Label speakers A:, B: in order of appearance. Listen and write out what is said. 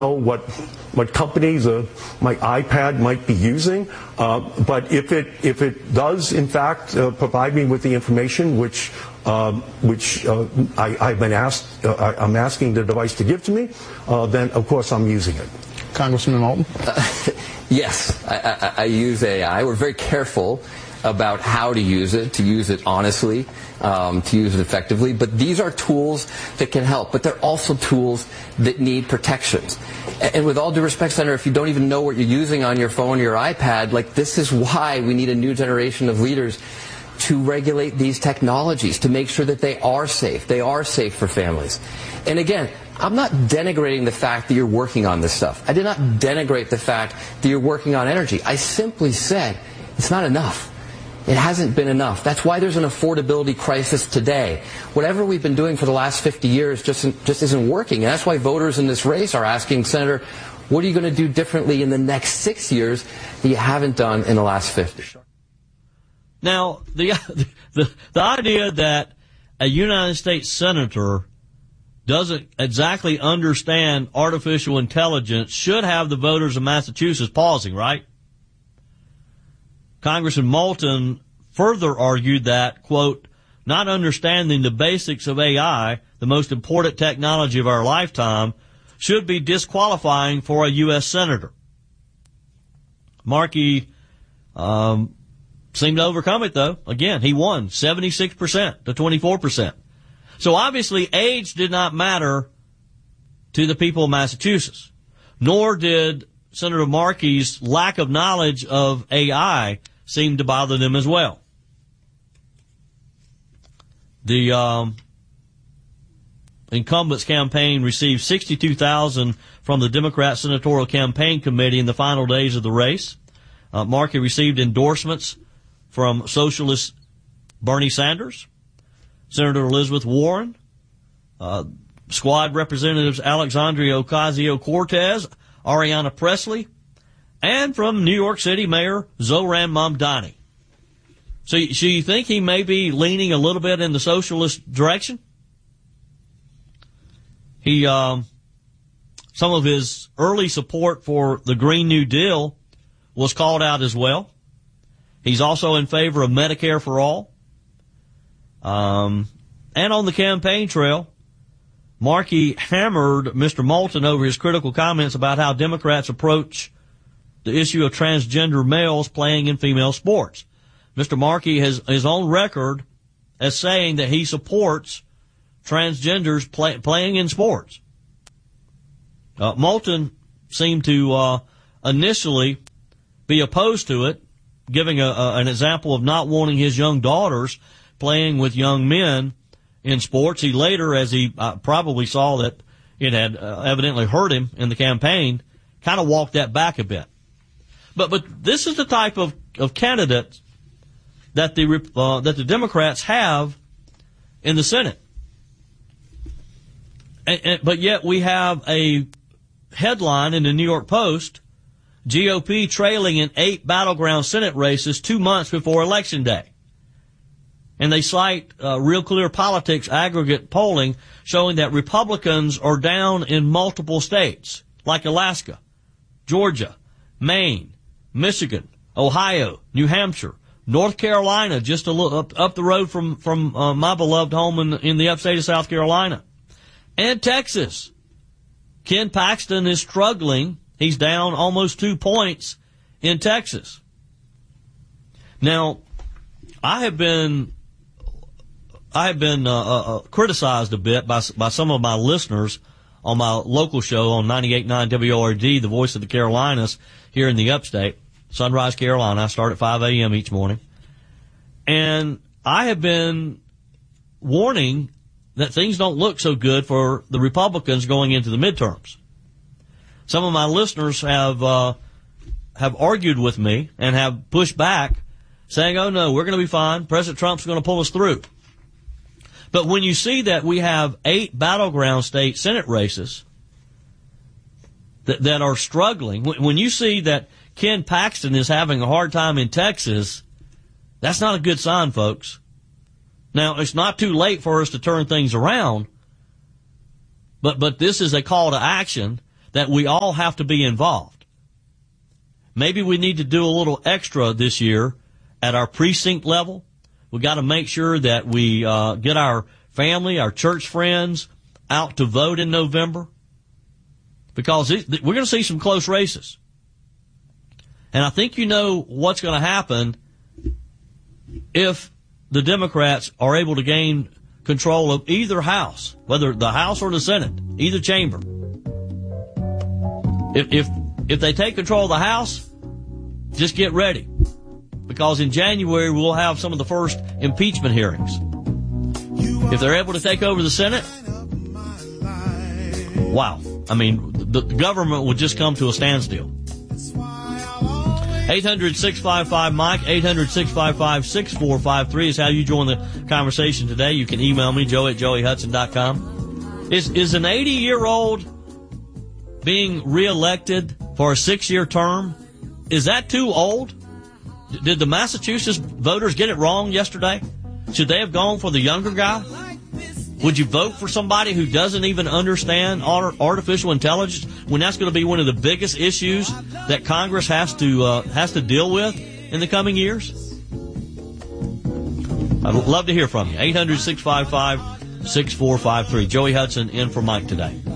A: what companies my iPad might be using, but if it does in fact provide me with the information which I've been asked, I'm asking the device to give to me, then of course I'm using it.
B: Congressman Moulton?
C: Yes, I use AI. We're very careful about how to use it honestly, to use it effectively. But these are tools that can help, but they're also tools that need protections. And with all due respect, Senator, if you don't even know what you're using on your phone or your iPad, like, this is why we need a new generation of leaders to regulate these technologies, to make sure that they are safe for families. And again, I'm not denigrating the fact that you're working on this stuff. I did not denigrate the fact that you're working on energy. I simply said it's not enough. It hasn't been enough. That's why there's an affordability crisis today. Whatever we've been doing for the last 50 years just isn't working. And that's why voters in this race are asking, Senator, what are you going to do differently in the next 6 years that you haven't done in the last 50?
D: Now, the idea that a United States senator doesn't exactly understand artificial intelligence should have the voters of Massachusetts pausing, right? Congressman Moulton further argued that, quote, not understanding the basics of AI, the most important technology of our lifetime, should be disqualifying for a U.S. senator. Markey seemed to overcome it, though. Again, he won 76% to 24%. So obviously age did not matter to the people of Massachusetts, nor did Senator Markey's lack of knowledge of AI seem to bother them as well. The incumbent's campaign received $62,000 from the Democrat Senatorial Campaign Committee in the final days of the race. Markey received endorsements from Socialist Bernie Sanders, Senator Elizabeth Warren, Squad Representatives Alexandria Ocasio-Cortez, Ariana Presley, and from New York City Mayor Zohran Mamdani. So you think he may be leaning a little bit in the socialist direction? He, some of his early support for the Green New Deal was called out as well. He's also in favor of Medicare for all. And on the campaign trail, Markey hammered Mr. Moulton over his critical comments about how Democrats approach the issue of transgender males playing in female sports. Mr. Markey has his own record as saying that he supports transgenders playing in sports. Moulton seemed to initially be opposed to it, giving an example of not wanting his young daughters playing with young men in sports. He later, as he probably saw that it had evidently hurt him in the campaign, kind of walked that back a bit. But this is the type of candidate that the Democrats have in the Senate. But yet we have a headline in the New York Post, GOP trailing in 8 battleground Senate races 2 months before Election Day. And they cite Real Clear Politics aggregate polling showing that Republicans are down in multiple states, like Alaska, Georgia, Maine, Michigan, Ohio, New Hampshire, North Carolina, just a little up the road from my beloved home in the upstate of South Carolina, and Texas. Ken Paxton is struggling. He's down almost 2 points in Texas. Now, I have been criticized a bit by some of my listeners on my local show on 98.9 WORD, the voice of the Carolinas, here in the upstate, Sunrise, Carolina. I start at 5 a.m. each morning. And I have been warning that things don't look so good for the Republicans going into the midterms. Some of my listeners have argued with me and have pushed back, saying, oh no, we're going to be fine. President Trump's going to pull us through. But when you see that we have 8 battleground state Senate races that are struggling, when you see that Ken Paxton is having a hard time in Texas, that's not a good sign, folks. Now, it's not too late for us to turn things around, but this is a call to action that we all have to be involved. Maybe we need to do a little extra this year at our precinct level. We got to make sure that we get our family, our church friends out to vote in November, because we're going to see some close races. And I think you know what's going to happen if the Democrats are able to gain control of either house, whether the House or the Senate, either chamber. If they take control of the House, just get ready, because in January we'll have some of the first impeachment hearings. If they're able to take over the Senate, wow. I mean, the government would just come to a standstill. 800-655-MIKE, 800-655-6453 is how you join the conversation today. You can email me, joe@joeyhudson.com. Is an 80-year-old being reelected for a 6-year term, is that too old? Did the Massachusetts voters get it wrong yesterday? Should they have gone for the younger guy? Would you vote for somebody who doesn't even understand artificial intelligence when that's going to be one of the biggest issues that Congress has to deal with in the coming years? I'd love to hear from you. 800-655-6453. Joey Hudson in for Mike today.